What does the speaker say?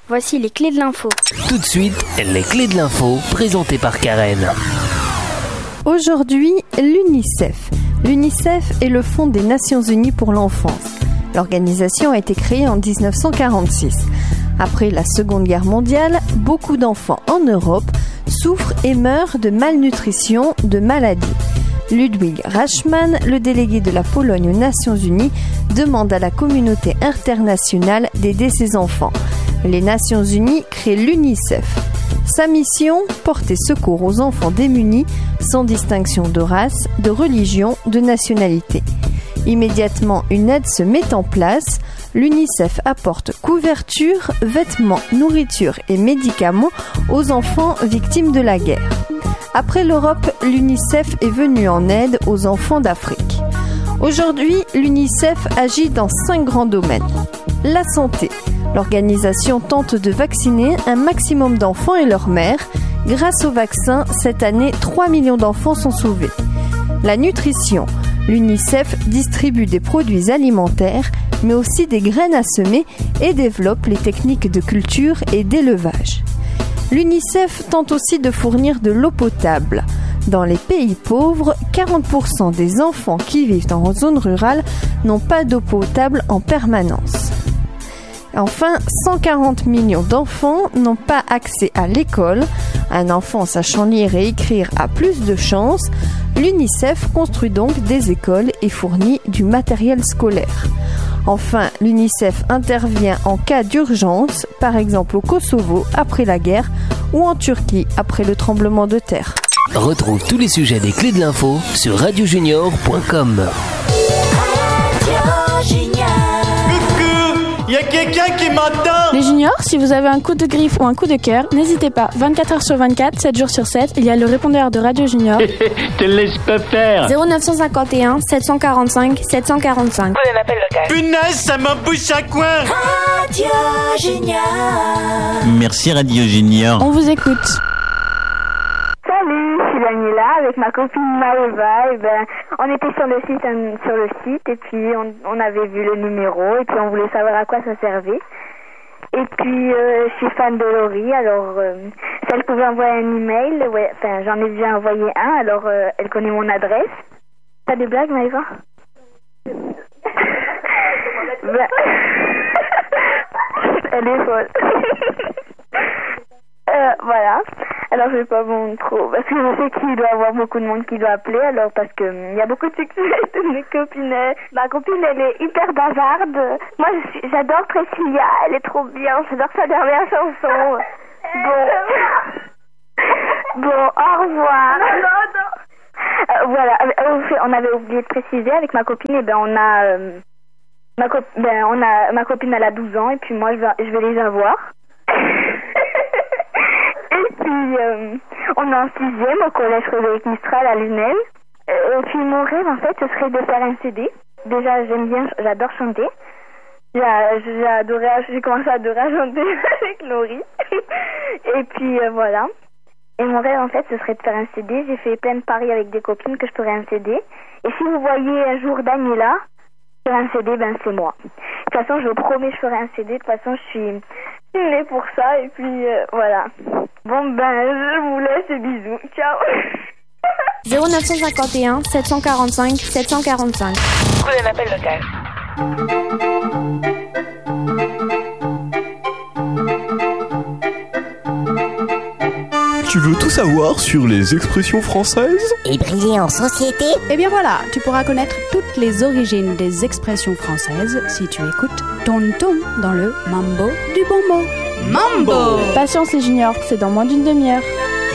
Voici les clés de l'info. Tout de suite, les clés de l'info, présentées par Karen. Aujourd'hui, l'UNICEF. L'UNICEF est le Fonds des Nations Unies pour l'enfance. L'organisation a été créée en 1946. Après la Seconde Guerre mondiale, beaucoup d'enfants en Europe souffrent et meurent de malnutrition, de maladies. Ludwig Rachman, le délégué de la Pologne aux Nations Unies, demande à la communauté internationale d'aider ces enfants. Les Nations Unies créent l'UNICEF. Sa mission, porter secours aux enfants démunis, sans distinction de race, de religion, de nationalité. Immédiatement, une aide se met en place. L'UNICEF apporte couverture, vêtements, nourriture et médicaments aux enfants victimes de la guerre. Après l'Europe, l'UNICEF est venu en aide aux enfants d'Afrique. Aujourd'hui, l'UNICEF agit dans 5 grands domaines. La santé. L'organisation tente de vacciner un maximum d'enfants et leurs mères. Grâce au vaccin, cette année, 3 millions d'enfants sont sauvés. La nutrition. L'UNICEF distribue des produits alimentaires, mais aussi des graines à semer et développe les techniques de culture et d'élevage. L'UNICEF tente aussi de fournir de l'eau potable. Dans les pays pauvres, 40% des enfants qui vivent en zone rurale n'ont pas d'eau potable en permanence. Enfin, 140 millions d'enfants n'ont pas accès à l'école. Un enfant sachant lire et écrire a plus de chance. L'UNICEF construit donc des écoles et fournit du matériel scolaire. Enfin, l'UNICEF intervient en cas d'urgence, par exemple au Kosovo après la guerre ou en Turquie après le tremblement de terre. Retrouve tous les sujets des clés de l'info sur radiojunior.com. Il y a quelqu'un qui m'entend. Les juniors, si vous avez un coup de griffe ou un coup de cœur, n'hésitez pas. 24 heures sur 24, 7 jours sur 7, il y a le répondeur de Radio Junior. Te laisse pas faire. 0951 745 745. Prenez l'appel local. Punaise, ça m'embouche à coin. Radio Junior. Merci Radio Junior. On vous écoute. Salut, je suis Daniela avec ma copine Maëva. On était sur le site et puis on avait vu le numéro et puis on voulait savoir à quoi ça servait. Et puis je suis fan de Laurie, alors si elle pouvait envoyer un email, j'en ai déjà envoyé un, alors elle connaît mon adresse. T'as des blagues, Maëva? Elle est folle. Voilà. Alors je vais pas bon trop parce que je sais qu'il doit y avoir beaucoup de monde qui doit appeler, alors parce que il y a beaucoup de succès de mes copines. Ma copine elle est hyper bavarde. Moi j'adore Priscilla, elle est trop bien, j'adore sa dernière chanson. Bon, au revoir. Non. Voilà, on avait oublié de préciser avec ma copine, et on a ma copine elle a 12 ans et puis moi je vais les avoir. Et puis, on est en 6e au collège Frédéric Mistral à Lunel. Et puis, mon rêve, en fait, ce serait de faire un CD. Déjà, j'adore chanter. J'ai commencé à adorer chanter avec Laurie. Et puis, voilà. Et mon rêve, en fait, ce serait de faire un CD. J'ai fait plein de paris avec des copines que je ferais un CD. Et si vous voyez un jour Daniela faire un CD, c'est moi. De toute façon, je vous promets, je ferai un CD. De toute façon, je suis née pour ça. Et puis, voilà. Bon, je vous laisse et bisous. Ciao. 0951 745 745. Prenez l'appel local. Tu veux tout savoir sur les expressions françaises? Et briller en société? Eh bien voilà, tu pourras connaître toutes les origines des expressions françaises si tu écoutes Tonton dans le Mambo du bon mot. Mambo! Patience les juniors, c'est dans moins d'une demi-heure.